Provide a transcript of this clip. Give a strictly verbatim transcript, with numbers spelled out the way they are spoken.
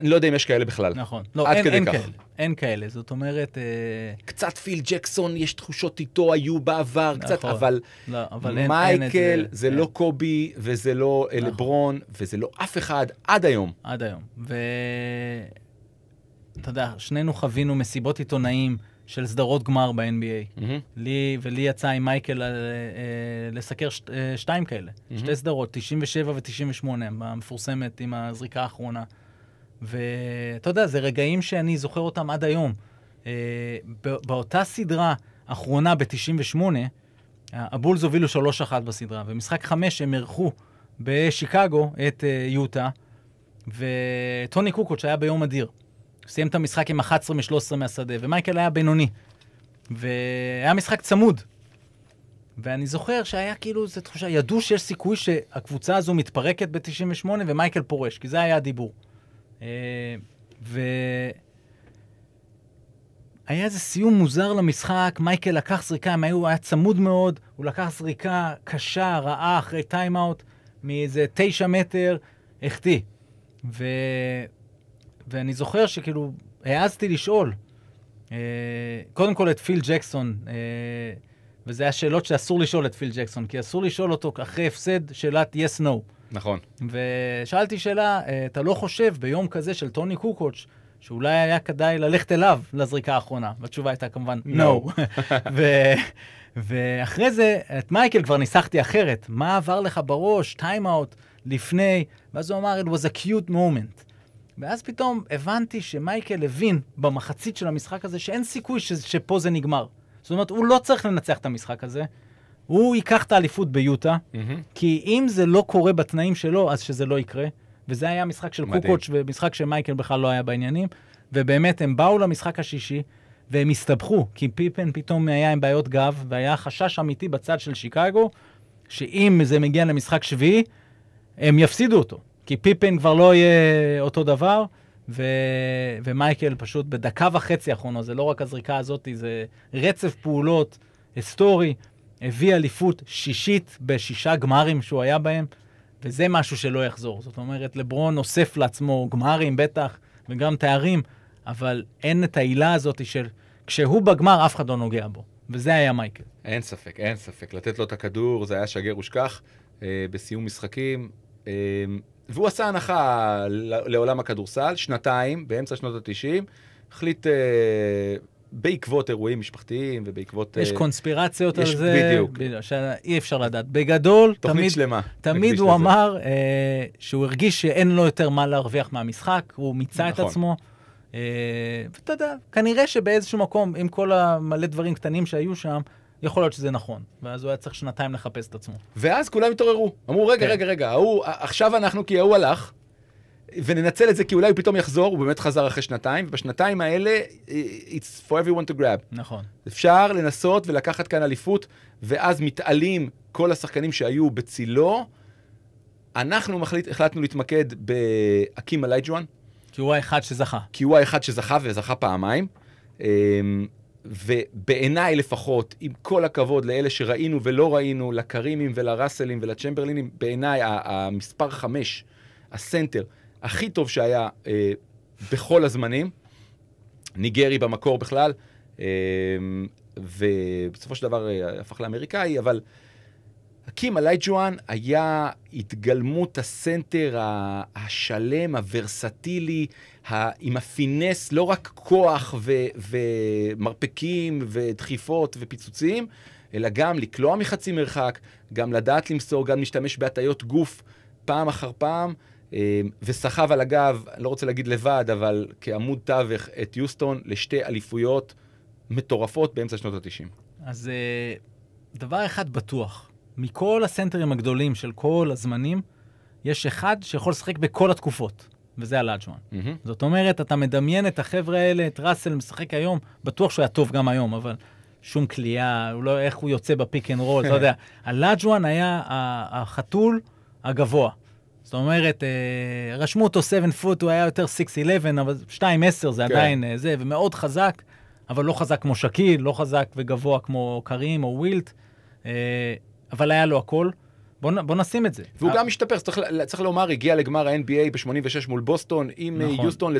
אני לא יודע אם יש כאלה בכלל. נכון. לא, אין, אין כאלה. אין כאלה. זאת אומרת... קצת פיל ג'קסון, יש תחושות איתו, היו בעבר, נכון. קצת, אבל, לא, אבל אין, מייקל אין זה, זה אין. לא קובי, וזה לא נכון. לברון, וזה לא אף אחד, עד היום. עד היום. ו... אתה יודע, שנינו חווינו מסיבות עיתונאים של סדרות גמר ב-אן בי איי. Mm-hmm. לי, ולי יצא עם מייקל אה, אה, לסקר ש, אה, שתיים כאלה. Mm-hmm. שתי סדרות, תשעים ושבע ו-תשעים ושמונה, המפורסמת עם הזריקה האחרונה. ואתה יודע, זה רגעים שאני זוכר אותם עד היום. אה, באותה סדרה האחרונה ב-תשעים ושמונה, הבולס הובילו שלוש אחת בסדרה, ומשחק חמש הם ערכו בשיקגו את אה, יוטה, וטוני קוקוץ' שהיה ביום אדיר. סיים את המשחק עם אחת עשרה משלוש עשרה מהשדה, ומייקל היה בינוני. והיה משחק צמוד. ואני זוכר שהיה כאילו, זו תחושה, ידעו שיש סיכוי שהקבוצה הזו מתפרקת ב-תשעים ושמונה, ומייקל פורש, כי זה היה הדיבור. והיה איזה סיום מוזר למשחק, מייקל לקח זריקה, הוא היה צמוד מאוד, הוא לקח זריקה קשה, רעה, אחרי טיימאוט, מאיזה תשע מטר, החטיא. ו... ואני זוכר שכאילו, העזתי לשאול, אה, קודם כל את פיל ג'קסון, אה, וזה היה שאלות שאסור לשאול את פיל ג'קסון, כי אסור לשאול אותו אחרי הפסד שאלת yes-no. נכון. ושאלתי שאלה, אה, אתה לא חושב ביום כזה של טוני קוקוץ', שאולי היה כדאי ללכת אליו לזריקה האחרונה? והתשובה הייתה כמובן, no. ו- ואחרי זה, את מייקל כבר ניסחתי אחרת. מה עבר לך בראש, טיימאוט, לפני, ואז הוא אמר, it was a cute moment. ואז פתאום הבנתי שמייקל הבין במחצית של המשחק הזה שאין סיכוי ש- שפה זה נגמר. זאת אומרת, הוא לא צריך לנצח את המשחק הזה, הוא ייקח את האליפות ביוטה, mm-hmm. כי אם זה לא קורה בתנאים שלו, אז שזה לא יקרה. וזה היה משחק של מדהים. קוקוץ' ומשחק שמייקל בכלל לא היה בעניינים, ובאמת הם באו למשחק השישי, והם הסתבכו, כי פיפן פתאום היה עם בעיות גב, והיה חשש אמיתי בצד של שיקגו, שאם זה מגיע למשחק שביעי, הם יפסידו אותו. כי פיפן כבר לא יהיה אותו דבר, ו... ומייקל פשוט בדקה וחצי האחרונות, זה לא רק הזריקה הזאת, זה רצף פעולות היסטורי, הביא אליפות שישית בשישה גמרים שהוא היה בהם, וזה משהו שלא יחזור. זאת אומרת, לברון אוסף לעצמו גמרים בטח, וגם תארים, אבל אין את העילה הזאת של כשהוא בגמר אף אחד לא נוגע בו, וזה היה מייקל. אין ספק, אין ספק. לתת לו את הכדור, זה היה שגר ושכח, אה, בסיום משחקים, אה, והוא עשה הנחה לעולם הכדורסל, שנתיים, באמצע שנות ה-תשעים, החליט אה, בעקבות אירועים משפחתיים ובעקבות... יש אה, קונספירציות יש, על זה, בדיוק. בדיוק, שאי אפשר לדעת. בגדול, תמיד, שלמה, תמיד הוא לזה. אמר אה, שהוא הרגיש שאין לו יותר מה להרוויח מהמשחק, הוא מיצה נכון. את עצמו, אה, ואתה יודע, כנראה שבאיזשהו מקום, עם כל המלא דברים קטנים שהיו שם, יכול להיות שזה נכון, ואז הוא היה צריך שנתיים לחפש את עצמו. ואז כולם התעוררו. אמרו, רגע, כן. רגע, רגע, ההוא, עכשיו אנחנו, כי ההוא הלך, וננצל את זה, כי אולי הוא פתאום יחזור, הוא באמת חזר אחרי שנתיים, ובשנתיים האלה, it's for everyone to grab. נכון. אפשר לנסות ולקחת כאן אליפות, ואז מתעלים כל השחקנים שהיו בצילו. אנחנו מחליט, החלטנו להתמקד באקים אלייג'ואן. כי הוא האחד שזכה. כי הוא האחד שזכה, וזכה פעמיים. ובעיניי לפחות, עם כל הכבוד לאלה שראינו ולא ראינו, לקרימים ולרסלים ולצ'מברלינים, בעיניי המספר חמש, הסנטר, הכי טוב שהיה אה, בכל הזמנים, ניגרי במקור בכלל, אה, ובסופו של דבר אה, הפך לאמריקאי, אבל הקים אלייג'ואן היה התגלמות הסנטר השלם, הוורסטילי, עם הפינס, לא רק כוח ו- ומרפקים ודחיפות ופיצוצים, אלא גם לקלוע מחצי מרחק, גם לדעת למסור, גם להשתמש בהטיות גוף פעם אחר פעם, וסחב על הגב, לא רוצה להגיד לבד, אבל כעמוד תווך את יוסטון לשתי אליפויות מטורפות באמצע שנות ה-תשעים. אז דבר אחד בטוח, מכל הסנטרים הגדולים של כל הזמנים, יש אחד שיכול לשחק בכל התקופות, וזה אלייג'ואן. Mm-hmm. זאת אומרת, אתה מדמיין את החבר'ה האלה, את ראסל משחק היום, בטוח שהוא היה טוב גם היום, אבל שום קליעה, לא, איך הוא יוצא בפיק אנד רול, אתה יודע. אלייג'ואן היה החתול הגבוה. זאת אומרת, רשמו אותו שבע פוט, הוא היה יותר שש אחת, אבל שתיים עשר זה עדיין זה, ומאוד חזק, אבל לא חזק כמו שקיל, לא חזק וגבוה כמו קרים או ווילט, אבל היה לו הכל, בוא, בוא נשים את זה. והוא גם משתפר, צריך, צריך לומר, הגיע לגמר ה-אן בי איי ב-שמונים ושש מול בוסטון, עם נכון. יוסטון